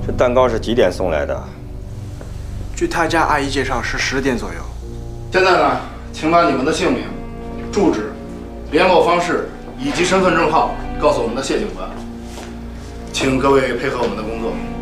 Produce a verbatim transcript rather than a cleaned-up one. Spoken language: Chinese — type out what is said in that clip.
这蛋糕是几点送来的？ 据他家阿姨介绍，是十点左右。 现在呢，请把你们的姓名、住址、联络方式以及身份证号告诉我们的谢警官，请各位配合我们的工作。